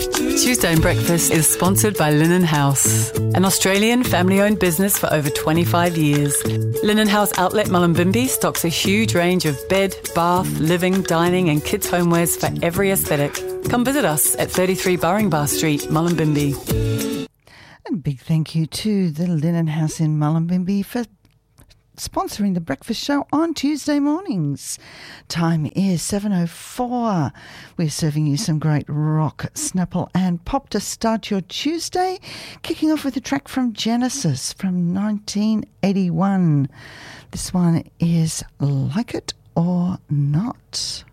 Tuesday in Breakfast is sponsored by Linen House, an Australian family-owned business for over 25 years. Linen House Outlet Mullumbimby stocks a huge range of bed, bath, living, dining and kids' homewares for every aesthetic. Come visit us at 33 Burringbar Street, Mullumbimby. And a big thank you to the Linen House in Mullumbimby for sponsoring the breakfast show on Tuesday mornings. Time is 7:04. We're serving you some great rock, snapple and pop to start your Tuesday, kicking off with a track from Genesis from 1981. This one is Like It or Not.